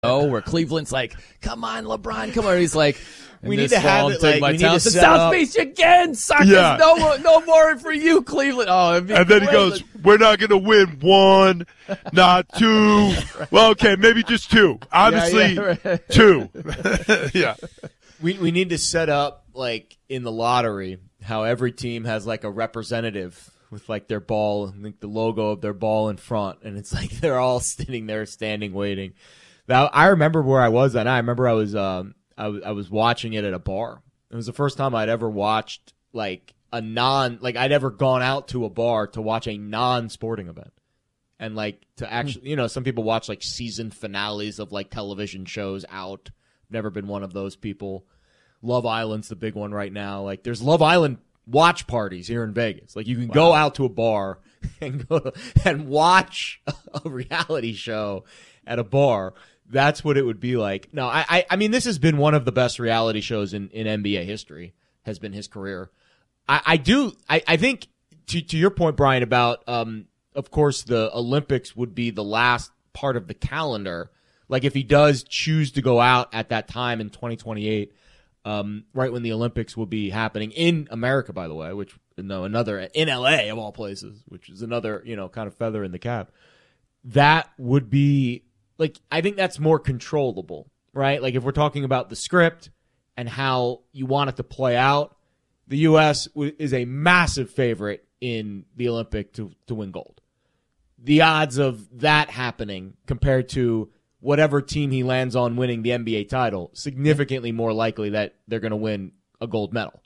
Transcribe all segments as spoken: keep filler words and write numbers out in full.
Oh, where Cleveland's like, come on, LeBron, come on. He's like, we need to have it. Like, my we need to set South up. Beach again, suckers. Yeah. No, no more for you, Cleveland. Oh, it'd be And then he great. goes, we're not going to win one, not two. Well, okay, maybe just two. Obviously, Yeah, yeah, right. two. Yeah. We we need to set up, like, in the lottery, how every team has, like, a representative with, like, their ball, like, the logo of their ball in front. And it's like they're all sitting there, standing, waiting. Now, I remember where I was that night. I remember I was um I, w- I was watching it at a bar. It was the first time I'd ever watched, like, a non – like, I'd ever gone out to a bar to watch a non-sporting event. And, like, to actually – you know, some people watch, like, season finales of, like, television shows out. Never been one of those people. Love Island's the big one right now. Like, there's Love Island watch parties here in Vegas. Like, you can wow. go out to a bar and go to, and watch a reality show at a bar. That's what it would be like. No, I, I, I mean, this has been one of the best reality shows in, in N B A history. Has been his career. I, I do. I, I think to to your point, Brian, about um, of course, the Olympics would be the last part of the calendar. Like, if he does choose to go out at that time in twenty twenty-eight, um, right when the Olympics will be happening in America, by the way, which no another in L A of all places, which is another, you know, kind of feather in the cap. That would be. Like, I think that's more controllable, right? Like, if we're talking about the script and how you want it to play out, the U S w- is a massive favorite in the Olympic to, to win gold. The odds of that happening compared to whatever team he lands on winning the N B A title, significantly more likely that they're going to win a gold medal.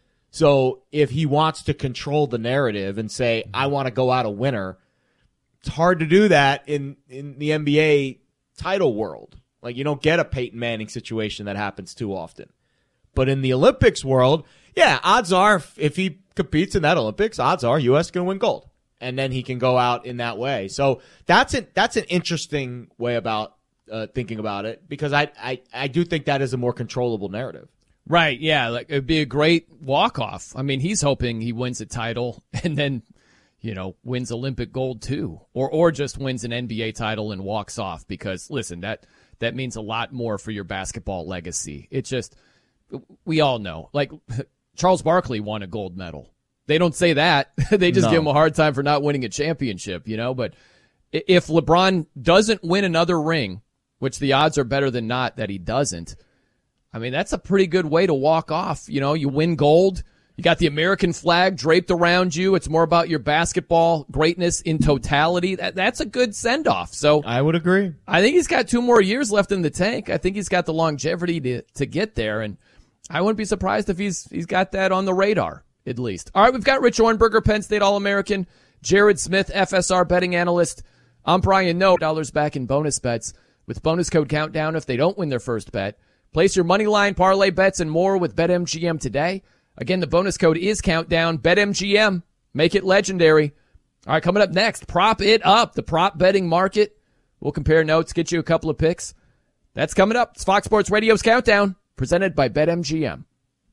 So if he wants to control the narrative and say, I want to go out a winner, it's hard to do that in, in the N B A title world. Like, you don't get a Peyton Manning situation that happens too often. But in the Olympics world, yeah, odds are if, if he competes in that Olympics, odds are U S is going to win gold. And then he can go out in that way. So that's an, that's an interesting way about uh, thinking about it, because I, I, I do think that is a more controllable narrative. Right, yeah. Like, it'd be a great walk-off. I mean, he's hoping he wins a title and then – you know, wins Olympic gold too, or or just wins an N B A title and walks off, because, listen, that that means a lot more for your basketball legacy. It's just, we all know. Like, Charles Barkley won a gold medal. They don't say that. They just No. give him a hard time for not winning a championship, you know? But if LeBron doesn't win another ring, which the odds are better than not that he doesn't, I mean, that's a pretty good way to walk off. You know, you win gold. You got the American flag draped around you. It's more about your basketball greatness in totality. That that's a good send-off. So I would agree. I think he's got two more years left in the tank. I think he's got the longevity to to get there, and I wouldn't be surprised if he's he's got that on the radar, at least. All right, we've got Rich Ornberger, Penn State All-American, Jared Smith, F S R betting analyst. I'm Brian Noe. Dollars back in bonus bets with bonus code Countdown if they don't win their first bet. Place your money line, parlay bets, and more with BetMGM today. Again, the bonus code is Countdown. BetMGM. Make it legendary. All right, coming up next, prop it up. The prop betting market. We'll compare notes, get you a couple of picks. That's coming up. It's Fox Sports Radio's Countdown, presented by BetMGM.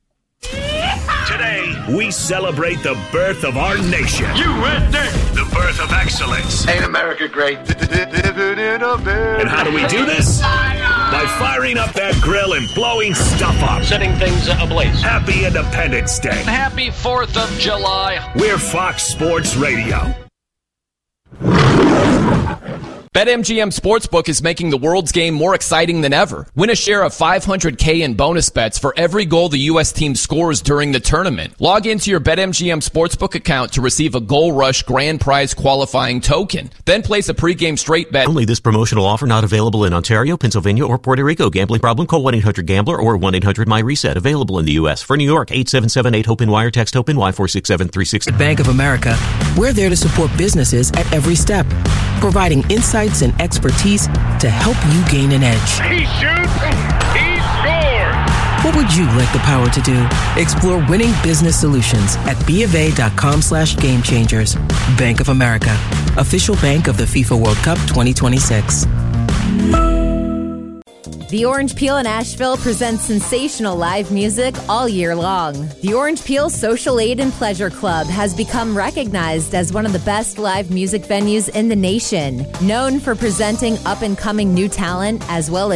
Today, we celebrate the birth of our nation. U S A! The birth of excellence. Ain't America great? And how do we do this? By firing up that grill and blowing stuff up. Setting things ablaze. Happy Independence Day. Happy fourth of July. We're Fox Sports Radio. BetMGM Sportsbook is making the world's game more exciting than ever. Win a share of five hundred K in bonus bets for every goal the U S team scores during the tournament. Log into your BetMGM Sportsbook account to receive a Goal Rush grand prize qualifying token. Then place a pregame straight bet. Only this promotional offer not available in Ontario, Pennsylvania, or Puerto Rico. Gambling problem? Call one eight hundred gambler or one eight hundred my reset. Available in the U S. For New York, eight seven seven eight HOPE-N wire. Text HOPE-N-Y four six seven three six. At Bank of America, we're there to support businesses at every step, providing insights and expertise to help you gain an edge. He shoots, he scores! What would you like the power to do? Explore winning business solutions at BofA.com slash game changers. Bank of America, official bank of the FIFA World Cup twenty twenty-six. The Orange Peel in Asheville presents sensational live music all year long. The Orange Peel Social Aid and Pleasure Club has become recognized as one of the best live music venues in the nation, known for presenting up-and-coming new talent as well as